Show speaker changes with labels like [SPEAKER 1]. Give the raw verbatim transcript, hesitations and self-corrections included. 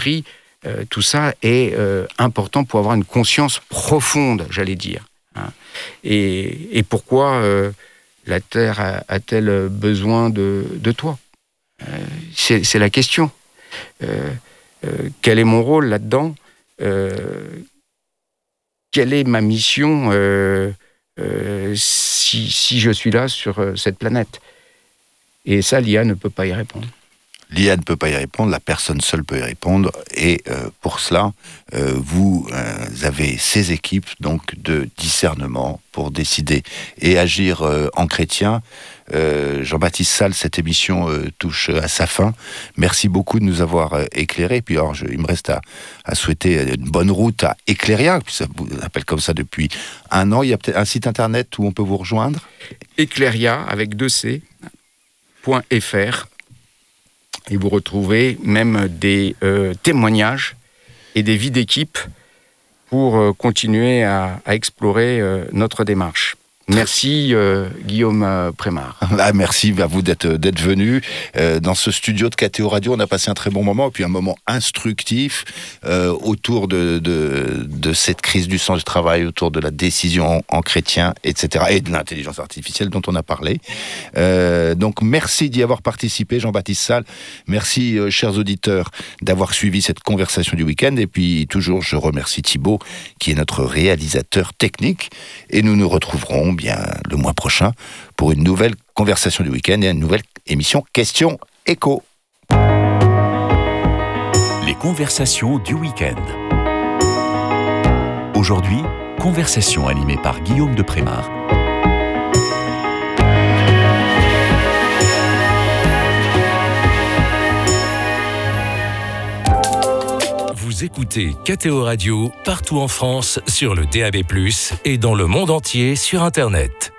[SPEAKER 1] l'esprit, euh, tout ça est euh, important pour avoir une conscience profonde, j'allais dire. Hein. Et, et pourquoi euh, la Terre a, a-t-elle besoin de, de toi ? euh, c'est, c'est la question. Euh, euh, quel est mon rôle là-dedans ? euh, Quelle est ma mission euh, euh, si, si je suis là sur euh, cette planète ? Et ça, l'I A ne peut pas y répondre.
[SPEAKER 2] L'I A ne peut pas y répondre, la personne seule peut y répondre. Et euh, pour cela, euh, vous euh, avez ces équipes donc de discernement pour décider et agir euh, en chrétien. Euh, Jean-Baptiste Salles, cette émission euh, touche à sa fin. Merci beaucoup de nous avoir euh, éclairés. Puis alors, je, il me reste à, à souhaiter une bonne route à Éclairia, puis ça vous appelle comme ça depuis un an. Il y a peut-être un site internet où on peut vous rejoindre.
[SPEAKER 1] Éclairia avec deux C. .fr et vous retrouvez même des euh, témoignages et des vies d'équipe pour euh, continuer à, à explorer euh, notre démarche. Merci euh, Guillaume euh, Prémard.
[SPEAKER 2] Ah, merci à vous d'être, d'être venu. Euh, dans ce studio de K T O Radio, on a passé un très bon moment, et puis un moment instructif euh, autour de, de, de cette crise du sens du travail, autour de la décision en, en chrétien, et cetera, et de l'intelligence artificielle dont on a parlé. Euh, donc merci d'y avoir participé, Jean-Baptiste Salles. Merci, euh, chers auditeurs, d'avoir suivi cette conversation du week-end. Et puis toujours, je remercie Thibaut, qui est notre réalisateur technique. Et nous nous retrouverons bien le mois prochain pour une nouvelle conversation du week-end et une nouvelle émission Question Écho.
[SPEAKER 3] Les conversations du week-end. Aujourd'hui, conversation animée par Guillaume de Prémard. Vous écoutez K T O Radio partout en France sur le D A B plus, et dans le monde entier sur Internet.